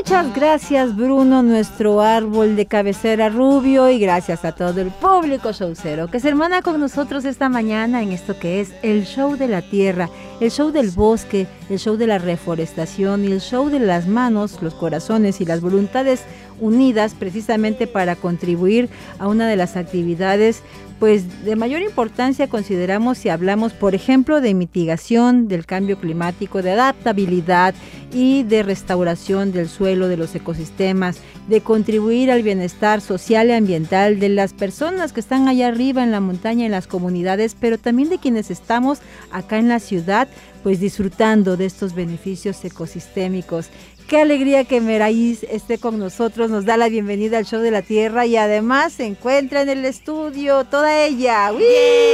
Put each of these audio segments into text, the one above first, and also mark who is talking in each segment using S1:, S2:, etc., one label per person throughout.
S1: Muchas gracias, Bruno, nuestro árbol de cabecera rubio, y gracias a todo el público showcero que se hermana con nosotros esta mañana en esto que es el show de la tierra, el show del bosque, el show de la reforestación y el show de las manos, los corazones y las voluntades unidas precisamente para contribuir a una de las actividades pues de mayor importancia, consideramos, si hablamos por ejemplo de mitigación del cambio climático, de adaptabilidad y de restauración del suelo, de los ecosistemas, de contribuir al bienestar social y ambiental de las personas que están allá arriba en la montaña, en las comunidades, pero también de quienes estamos acá en la ciudad, pues disfrutando de estos beneficios ecosistémicos. Qué alegría que Meraís esté con nosotros, nos da la bienvenida al Show de la Tierra y además se encuentra en el estudio toda ella. ¡Uy!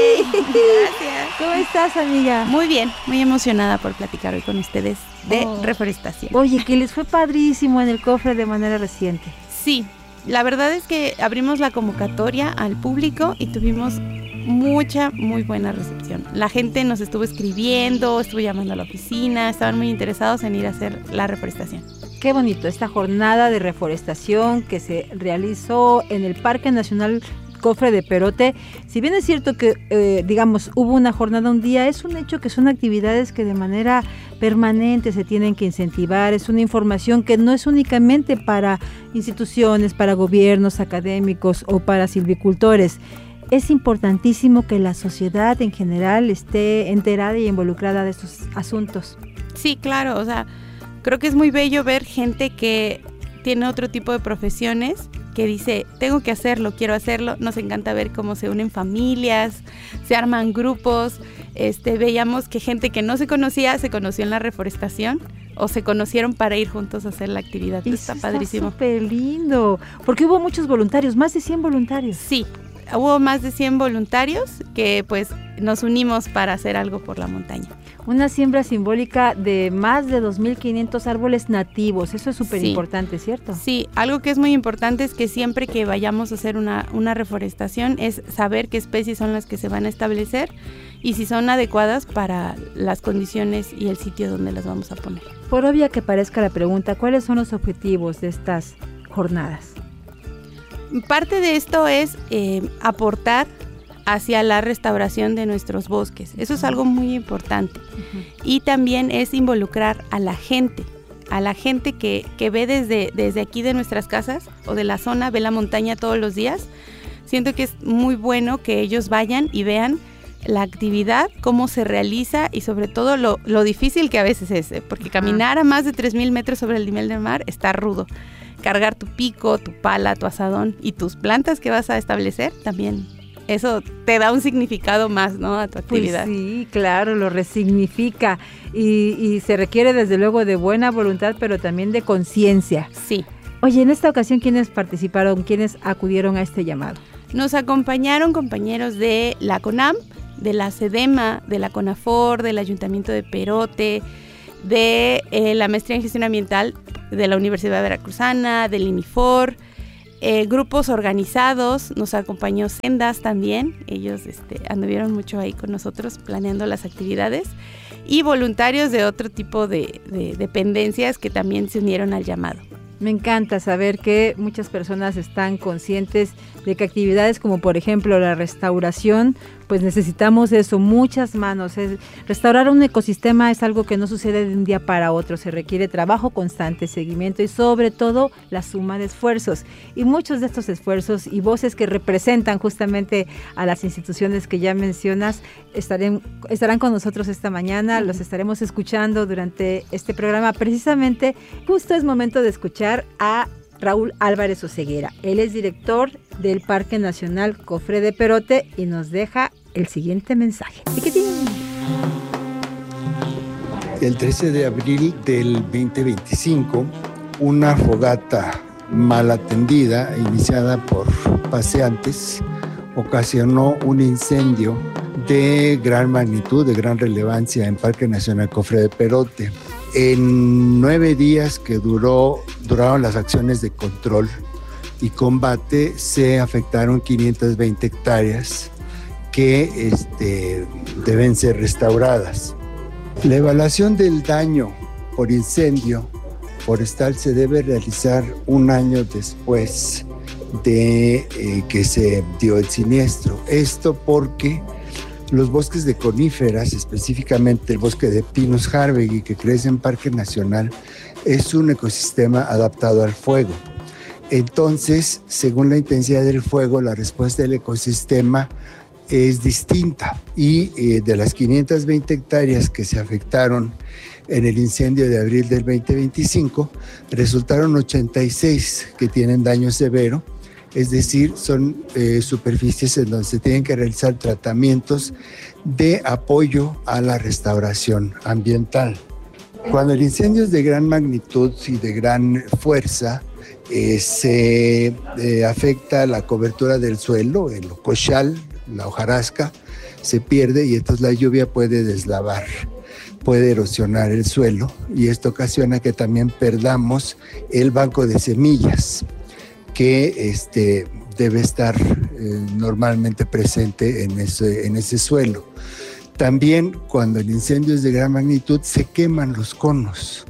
S2: Gracias.
S1: ¿Cómo estás, amiga?
S2: Muy bien, muy emocionada por platicar hoy con ustedes de reforestación.
S1: Oye, que les fue padrísimo en el cofre de manera reciente.
S2: Sí, la verdad es que abrimos la convocatoria al público y tuvimos muy buena recepción. La gente nos estuvo escribiendo, estuvo llamando a la oficina, estaban muy interesados en ir a hacer la reforestación.
S1: Qué bonito esta jornada de reforestación que se realizó en el Parque Nacional Cofre de Perote. Si bien es cierto que, hubo una jornada un día, es un hecho que son actividades que de manera permanente se tienen que incentivar. Es una información que no es únicamente para instituciones, para gobiernos, académicos o para silvicultores. Es importantísimo que la sociedad en general esté enterada y involucrada de estos asuntos.
S2: Sí, claro, o sea, creo que es muy bello ver gente que tiene otro tipo de profesiones que dice, tengo que hacerlo, quiero hacerlo. Nos encanta ver cómo se unen familias, se arman grupos. Veíamos que gente que no se conocía, se conoció en la reforestación o se conocieron para ir juntos a hacer la actividad. Está padrísimo.
S1: Está súper lindo, porque hubo muchos voluntarios, más de 100 voluntarios.
S2: Sí. Hubo más de 100 voluntarios que pues nos unimos para hacer algo por la montaña.
S1: Una siembra simbólica de más de 2.500 árboles nativos, eso es súper importante, ¿cierto?
S2: Sí, algo que es muy importante es que siempre que vayamos a hacer una reforestación es saber qué especies son las que se van a establecer y si son adecuadas para las condiciones y el sitio donde las vamos a poner.
S1: Por obvia que parezca la pregunta, ¿cuáles son los objetivos de estas jornadas?
S2: Parte de esto es aportar hacia la restauración de nuestros bosques. Eso es algo muy importante. Y también es involucrar a la gente que ve desde aquí de nuestras casas o de la zona, ve la montaña todos los días. Siento que es muy bueno que ellos vayan y vean la actividad, cómo se realiza y sobre todo lo difícil que a veces es, porque caminar a más de 3,000 metros sobre el nivel del mar está rudo. Cargar tu pico, tu pala, tu asadón y tus plantas que vas a establecer también. Eso te da un significado más, ¿no?, a tu actividad.
S1: Pues sí, claro, lo resignifica y se requiere desde luego de buena voluntad, pero también de conciencia.
S2: Sí.
S1: Oye, en esta ocasión, ¿quiénes participaron? ¿Quiénes acudieron a este llamado?
S2: Nos acompañaron compañeros de la CONAM, de la SEDEMA, de la CONAFOR, del Ayuntamiento de Perote, de la Maestría en Gestión Ambiental de la Universidad Veracruzana, del INIFOR, grupos organizados, nos acompañó Sendas también, ellos anduvieron mucho ahí con nosotros planeando las actividades, y voluntarios de otro tipo de dependencias que también se unieron al llamado.
S1: Me encanta saber que muchas personas están conscientes de que actividades como por ejemplo la restauración, pues necesitamos eso, muchas manos. Restaurar un ecosistema es algo que no sucede de un día para otro, se requiere trabajo constante, seguimiento y sobre todo la suma de esfuerzos. Y muchos de estos esfuerzos y voces que representan justamente a las instituciones que ya mencionas estarán con nosotros esta mañana, los estaremos escuchando durante este programa. Precisamente justo es momento de escuchar a Raúl Álvarez Oseguera. Él es director del Parque Nacional Cofre de Perote y nos deja el siguiente mensaje.
S3: El 13 de abril del 2025, una fogata mal atendida, iniciada por paseantes, ocasionó un incendio de gran magnitud, de gran relevancia en Parque Nacional Cofre de Perote. En 9 días que duraron las acciones de control y combate, se afectaron 520 hectáreas que deben ser restauradas. La evaluación del daño por incendio forestal se debe realizar un año después de que se dio el siniestro. Esto porque los bosques de coníferas, específicamente el bosque de Pinus harvegi que crece en Parque Nacional, es un ecosistema adaptado al fuego. Entonces, según la intensidad del fuego, la respuesta del ecosistema es distinta, y de las 520 hectáreas que se afectaron en el incendio de abril del 2025, resultaron 86 que tienen daño severo, es decir, son superficies en donde se tienen que realizar tratamientos de apoyo a la restauración ambiental. Cuando el incendio es de gran magnitud y de gran fuerza, se afecta la cobertura del suelo, el ocoxal, la hojarasca, se pierde, y entonces la lluvia puede deslavar, puede erosionar el suelo, y esto ocasiona que también perdamos el banco de semillas que debe estar normalmente presente en ese suelo. También, cuando el incendio es de gran magnitud, se queman los conos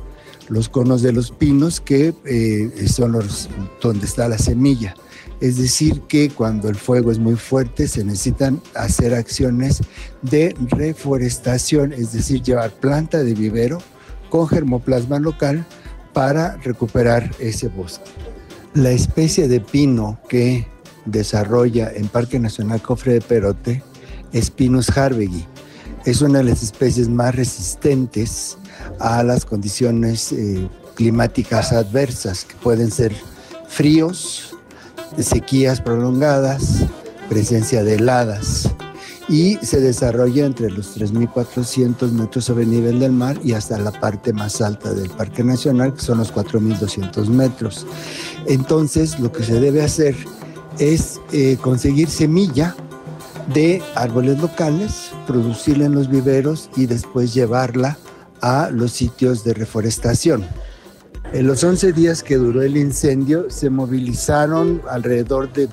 S3: de los pinos, que son donde está la semilla. Es decir, que cuando el fuego es muy fuerte, se necesitan hacer acciones de reforestación, es decir, llevar planta de vivero con germoplasma local para recuperar ese bosque. La especie de pino que desarrolla en Parque Nacional Cofre de Perote es Pinus harvegi. Es una de las especies más resistentes a las condiciones climáticas adversas, que pueden ser fríos, sequías prolongadas, presencia de heladas, y se desarrolla entre los 3.400 metros sobre el nivel del mar y hasta la parte más alta del Parque Nacional, que son los 4.200 metros. Entonces, lo que se debe hacer es conseguir semilla de árboles locales, producirla en los viveros y después llevarla a los sitios de reforestación. En los 11 días que duró el incendio, se movilizaron alrededor de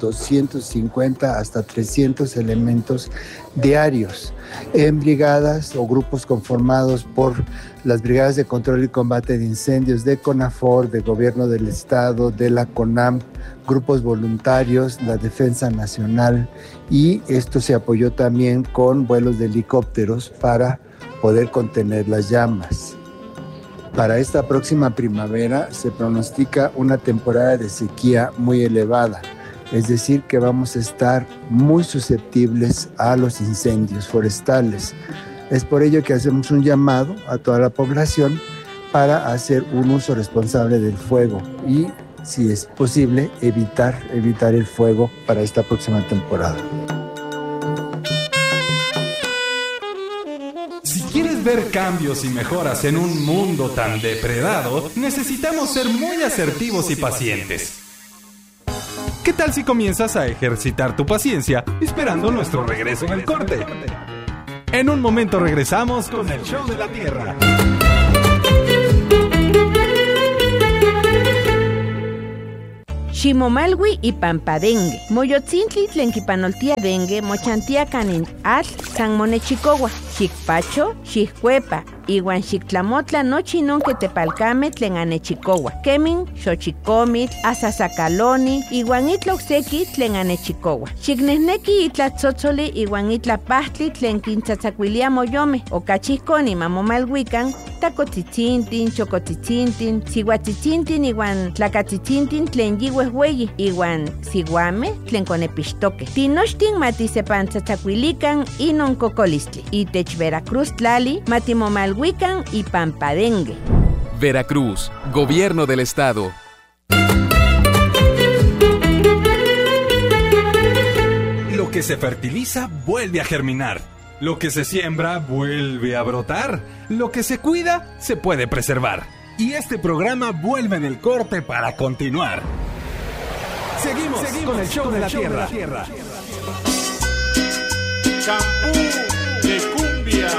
S3: 250 hasta 300 elementos diarios en brigadas o grupos conformados por las brigadas de control y combate de incendios de CONAFOR, de Gobierno del Estado, de la CONAM, grupos voluntarios, la Defensa Nacional, y esto se apoyó también con vuelos de helicópteros para poder contener las llamas. Para esta próxima primavera se pronostica una temporada de sequía muy elevada, es decir, que vamos a estar muy susceptibles a los incendios forestales. Es por ello que hacemos un llamado a toda la población para hacer un uso responsable del fuego y, si es posible, evitar el fuego para esta próxima temporada.
S4: Si quieres ver cambios y mejoras en un mundo tan depredado, necesitamos ser muy asertivos y pacientes. ¿Qué tal si comienzas a ejercitar tu paciencia esperando nuestro regreso en el corte? En un momento regresamos con el Show de la Tierra.
S2: Ximomalwi y Pampadengue. Moyotzintli tlenquipanoltia dengue, mochantia canin atl, san monechicowa, xicpacho, xiccuepa, iwan xictlamotla nochi non que tepalcame tlen anechicowa. Kemin, xochicomitl, asasacaloni, iwan itloxeki tlen anechicowa. Xicnehneki itlatzotzoli iwan itlapahtli tlen quintzatzacuilia moyome, okachihconi mamomalhuican, tacotzitzintin, chocotzitzintin, sihuatzitzintin iwan tlacatzitzintin tlen yihuehueyi, iwan sihuame tlen conepixtoque. Tinochtin matisepantzatzacuilican inon cocolistli. Itech Veracruz tlali matimomalhuican y Pampadengue.
S5: Veracruz, Gobierno del Estado.
S4: Lo que se fertiliza vuelve a germinar. Lo que se siembra vuelve a brotar. Lo que se cuida se puede preservar. Y este programa vuelve en el corte para continuar. Seguimos con el Show de la Tierra.
S6: Champú de cumbia.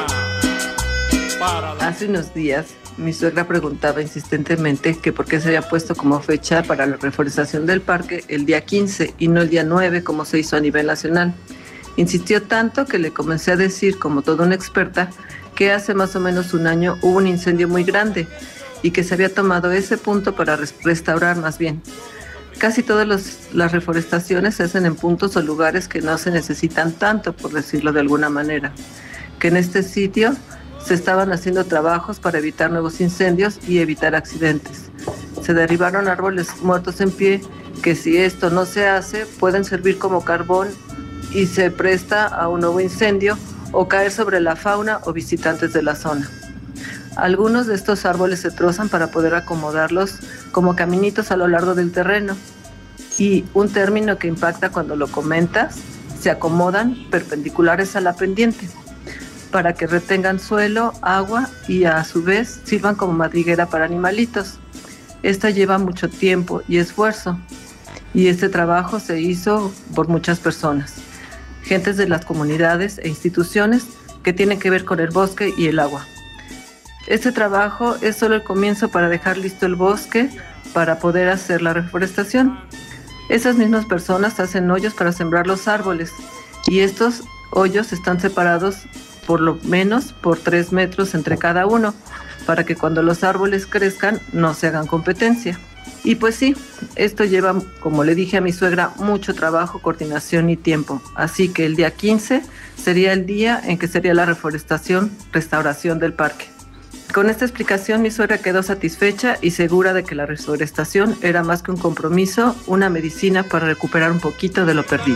S7: Hace unos días mi suegra preguntaba insistentemente que por qué se había puesto como fecha para la reforestación del parque el día 15 y no el día 9 como se hizo a nivel nacional. Insistió tanto que le comencé a decir, como toda una experta, que hace más o menos un año hubo un incendio muy grande y que se había tomado ese punto para restaurar más bien. Casi todas las reforestaciones se hacen en puntos o lugares que no se necesitan tanto, por decirlo de alguna manera. Que en este sitio se estaban haciendo trabajos para evitar nuevos incendios y evitar accidentes. Se derribaron árboles muertos en pie que si esto no se hace pueden servir como carbón y se presta a un nuevo incendio o caer sobre la fauna o visitantes de la zona. Algunos de estos árboles se trozan para poder acomodarlos como caminitos a lo largo del terreno. Y un término que impacta cuando lo comentas, se acomodan perpendiculares a la pendiente para que retengan suelo, agua y a su vez sirvan como madriguera para animalitos. Esta lleva mucho tiempo y esfuerzo y este trabajo se hizo por muchas personas, gentes de las comunidades e instituciones que tienen que ver con el bosque y el agua. Este trabajo es solo el comienzo para dejar listo el bosque para poder hacer la reforestación. Esas mismas personas hacen hoyos para sembrar los árboles y estos hoyos están separados por lo menos por 3 metros entre cada uno para que cuando los árboles crezcan no se hagan competencia. Y pues sí, esto lleva, como le dije a mi suegra, mucho trabajo, coordinación y tiempo. Así que el día 15 sería el día en que sería la reforestación, restauración del parque. Con esta explicación mi suegra quedó satisfecha y segura de que la reforestación era más que un compromiso, una medicina para recuperar un poquito de lo perdido.